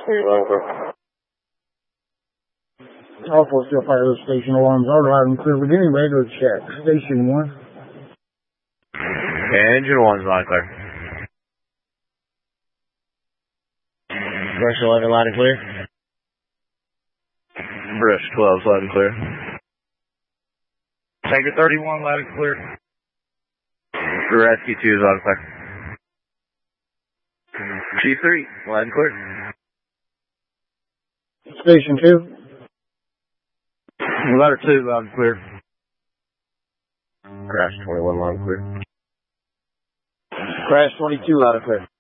3, loud and clear. All 4 still fire those station alarms are loud and clear. We're getting ready to check. Station 1. Okay, engine 1's loud and clear. Brush 11 loud and clear. Brush 12's loud and clear. Tanker 31 loud and clear. Rescue 2 is loud and clear. G3, loud and clear. Station 2. Ladder 2, loud and clear. Crash 21, loud and clear. Crash 22 loud and clear.